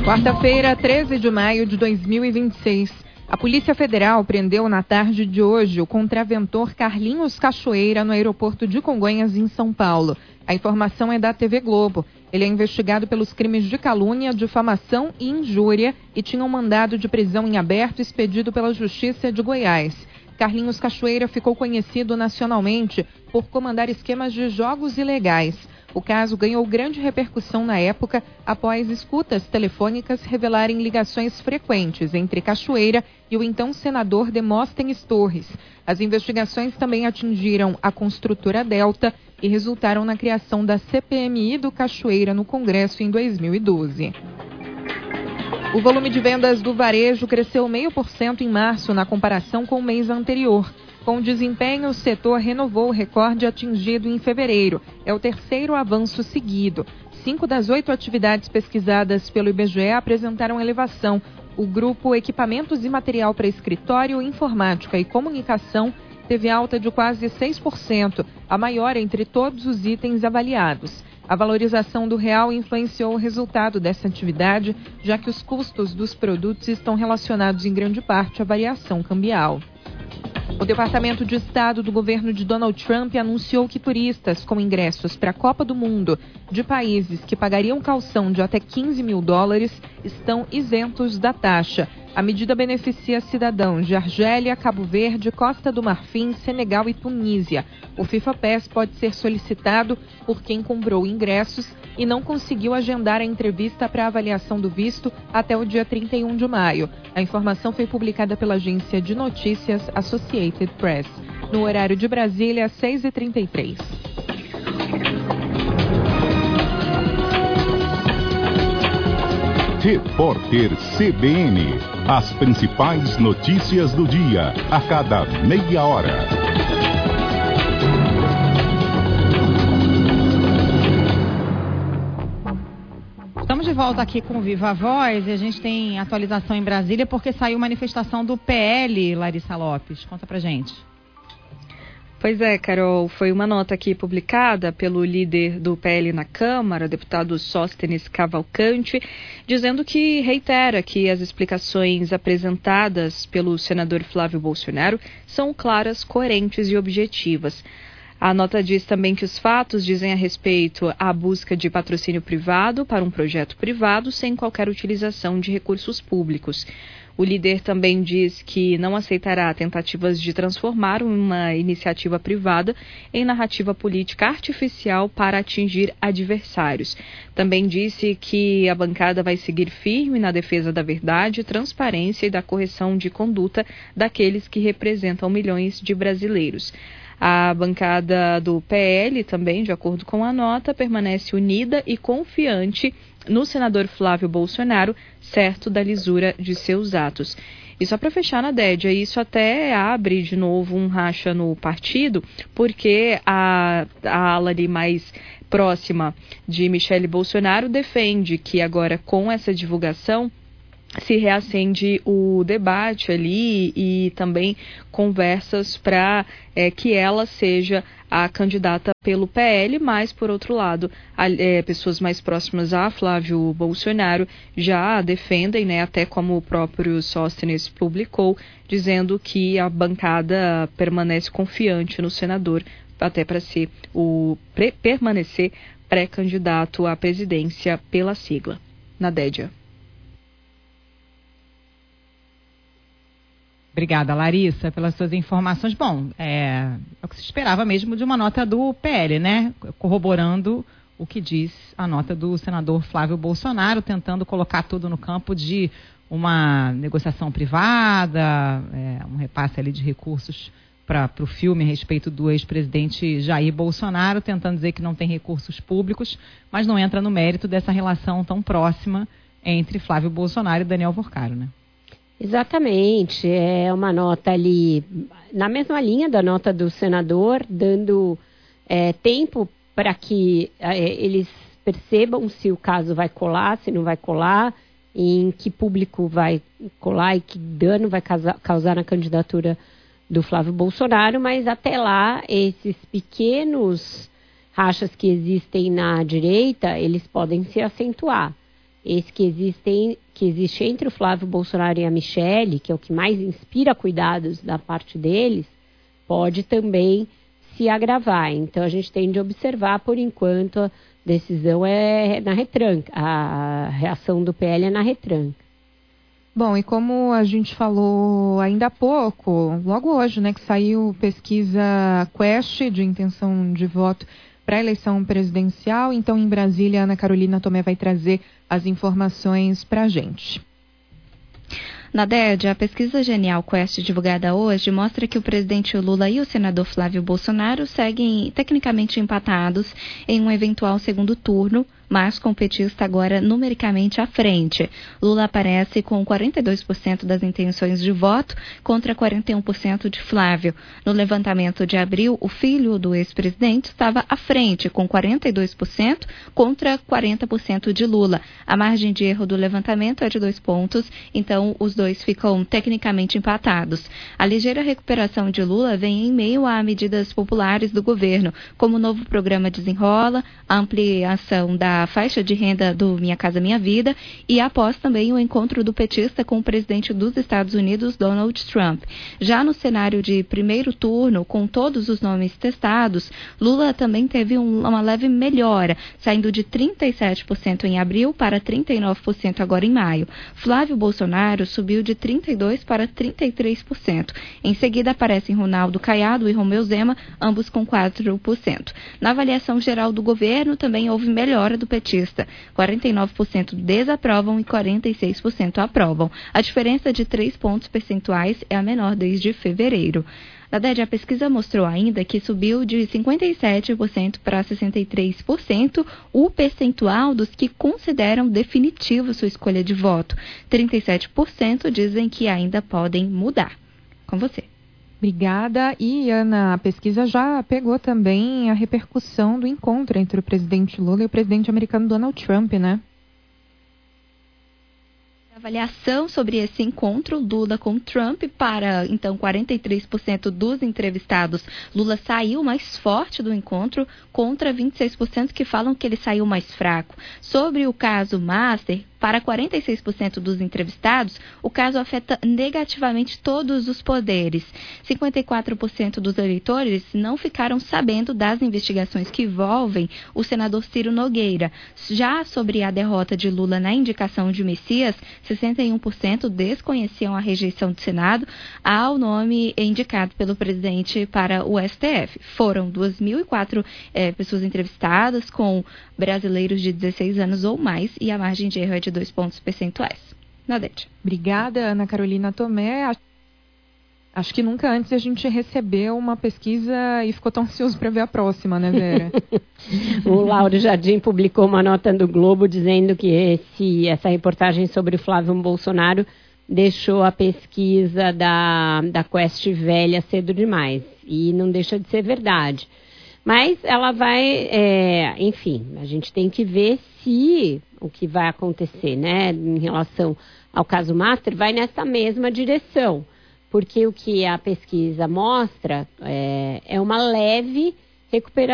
Quarta-feira, 13 de maio de 2026. A Polícia Federal prendeu na tarde de hoje o contraventor Carlinhos Cachoeira no aeroporto de Congonhas, em São Paulo. A informação é da TV Globo. Ele é investigado pelos crimes de calúnia, difamação e injúria e tinha um mandado de prisão em aberto expedido pela Justiça de Goiás. Carlinhos Cachoeira ficou conhecido nacionalmente por comandar esquemas de jogos ilegais. O caso ganhou grande repercussão na época após escutas telefônicas revelarem ligações frequentes entre Cachoeira e o então senador Demóstenes Torres. As investigações também atingiram a construtora Delta e resultaram na criação da CPMI do Cachoeira no Congresso em 2012. O volume de vendas do varejo cresceu 0,5% em março na comparação com o mês anterior. Com o desempenho, o setor renovou o recorde atingido em fevereiro. É o terceiro avanço seguido. 5 das 8 atividades pesquisadas pelo IBGE apresentaram elevação. O grupo Equipamentos e Material para Escritório, Informática e Comunicação teve alta de quase 6%, a maior entre todos os itens avaliados. A valorização do real influenciou o resultado dessa atividade, já que os custos dos produtos estão relacionados em grande parte à variação cambial. O Departamento de Estado do governo de Donald Trump anunciou que turistas com ingressos para a Copa do Mundo de países que pagariam caução de até $15 mil estão isentos da taxa. A medida beneficia cidadãos de Argélia, Cabo Verde, Costa do Marfim, Senegal e Tunísia. O FIFA Pass pode ser solicitado por quem comprou ingressos e não conseguiu agendar a entrevista para avaliação do visto até o dia 31 de maio. A informação foi publicada pela agência de notícias Associated Press. No horário de Brasília, 6h33. Repórter CBN. As principais notícias do dia, a cada meia hora. Estamos de volta aqui com o Viva Voz e a gente tem atualização em Brasília porque saiu manifestação do PL, Larissa Lopes. Conta pra gente. Pois é, Carol, foi uma nota aqui publicada pelo líder do PL na Câmara, deputado Sóstenes Cavalcante, dizendo que reitera que as explicações apresentadas pelo senador Flávio Bolsonaro são claras, coerentes e objetivas. A nota diz também que os fatos dizem a respeito à busca de patrocínio privado para um projeto privado sem qualquer utilização de recursos públicos. O líder também diz que não aceitará tentativas de transformar uma iniciativa privada em narrativa política artificial para atingir adversários. Também disse que a bancada vai seguir firme na defesa da verdade, transparência e da correção de conduta daqueles que representam milhões de brasileiros. A bancada do PL também, de acordo com a nota, permanece unida e confiante no senador Flávio Bolsonaro, certo da lisura de seus atos. E só para fechar na Dédia, isso até abre de novo um racha no partido, porque a ala ali mais próxima de Michele Bolsonaro defende que agora com essa divulgação se reacende o debate ali e também conversas para que ela seja a candidata pelo PL, mas, por outro lado, pessoas mais próximas a Flávio Bolsonaro já defendem, né, até como o próprio Sóstenes publicou, dizendo que a bancada permanece confiante no senador, até para ser permanecer pré-candidato à presidência pela sigla. Nadédia. Obrigada, Larissa, pelas suas informações. Bom, é o que se esperava mesmo de uma nota do PL, né? Corroborando o que diz a nota do senador Flávio Bolsonaro, tentando colocar tudo no campo de uma negociação privada, um repasse ali de recursos para o filme a respeito do ex-presidente Jair Bolsonaro, tentando dizer que não tem recursos públicos, mas não entra no mérito dessa relação tão próxima entre Flávio Bolsonaro e Daniel Vorcaro, né? Exatamente, é uma nota ali na mesma linha da nota do senador, dando tempo para que eles percebam se o caso vai colar, se não vai colar, em que público vai colar e que dano vai causar na candidatura do Flávio Bolsonaro, mas até lá esses pequenos rachas que existem na direita, eles podem se acentuar. esse que existe entre o Flávio Bolsonaro e a Michelle, que é o que mais inspira cuidados da parte deles, pode também se agravar. Então, a gente tem de observar, por enquanto, a decisão é na retranca, a reação do PL é na retranca. Bom, e como a gente falou ainda há pouco, logo hoje, né, que saiu pesquisa Quest de intenção de voto para a eleição presidencial, então em Brasília, a Ana Carolina Tomé vai trazer as informações para a gente. Nadege, a pesquisa Genial Quest divulgada hoje mostra que o presidente Lula e o senador Flávio Bolsonaro seguem tecnicamente empatados em um eventual segundo turno, mas com o petista agora numericamente à frente. Lula aparece com 42% das intenções de voto contra 41% de Flávio. No levantamento de abril, o filho do ex-presidente estava à frente, com 42% contra 40% de Lula. A margem de erro do levantamento é de 2 pontos, então os dois ficam tecnicamente empatados. A ligeira recuperação de Lula vem em meio a medidas populares do governo, como o novo programa Desenrola, a ampliação da faixa de renda do Minha Casa Minha Vida e após também o encontro do petista com o presidente dos Estados Unidos, Donald Trump. Já no cenário de primeiro turno, com todos os nomes testados, Lula também teve uma leve melhora, saindo de 37% em abril para 39% agora em maio. Flávio Bolsonaro subiu de 32% para 33%. Em seguida aparecem Ronaldo Caiado e Romeu Zema, ambos com 4%. Na avaliação geral do governo, também houve melhora do petista. 49% desaprovam e 46% aprovam. A diferença de 3 pontos percentuais é a menor desde fevereiro. Nadege, a pesquisa mostrou ainda que subiu de 57% para 63% o percentual dos que consideram definitivo sua escolha de voto. 37% dizem que ainda podem mudar. Com você. Obrigada. E, Ana, a pesquisa já pegou também a repercussão do encontro entre o presidente Lula e o presidente americano Donald Trump, né? Avaliação sobre esse encontro, Lula com Trump, para, então, 43% dos entrevistados. Lula saiu mais forte do encontro, contra 26% que falam que ele saiu mais fraco. Sobre o caso Master, para 46% dos entrevistados, o caso afeta negativamente todos os poderes. 54% dos eleitores não ficaram sabendo das investigações que envolvem o senador Ciro Nogueira. Já sobre a derrota de Lula na indicação de Messias, 61% desconheciam a rejeição do Senado ao nome indicado pelo presidente para o STF. Foram 2.004 pessoas entrevistadas com brasileiros de 16 anos ou mais e a margem de erro é de 2 pontos percentuais. Nadete. Obrigada, Ana Carolina Tomé. Acho que nunca antes a gente recebeu uma pesquisa e ficou tão ansioso para ver a próxima, né, Vera? O Lauro Jardim publicou uma nota do Globo dizendo que essa reportagem sobre o Flávio Bolsonaro deixou a pesquisa da Quest velha cedo demais. E não deixa de ser verdade. Mas ela vai, enfim, a gente tem que ver se o que vai acontecer, né, em relação ao caso Master, vai nessa mesma direção. Porque o que a pesquisa mostra é uma leve recuperação